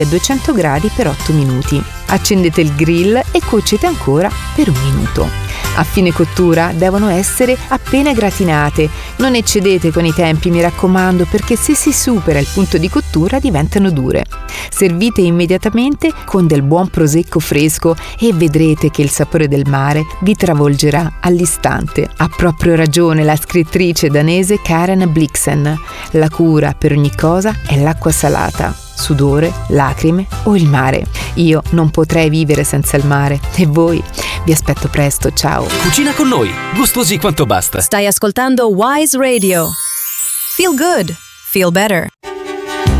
a 200 gradi per 8 minuti. Accendete il grill e cuocete ancora per 1 minuto. A fine cottura devono essere appena gratinate. Non eccedete con i tempi, mi raccomando, perché se si supera il punto di cottura diventano dure. Servite immediatamente con del buon prosecco fresco e vedrete che il sapore del mare vi travolgerà all'istante. Ha proprio ragione la scrittrice danese Karen Blixen. La cura per ogni cosa è l'acqua salata. Sudore, lacrime o il mare. Io non potrei vivere senza il mare. E voi? Vi aspetto presto, ciao. Cucina con noi, gustosi quanto basta. Stai ascoltando Wise Radio. Feel good, feel better.